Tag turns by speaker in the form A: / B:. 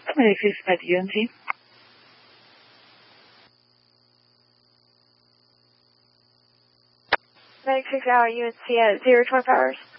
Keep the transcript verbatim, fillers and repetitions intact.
A: ninety-six at U N T.
B: ninety-six hour U N T at zero twenty-four hours.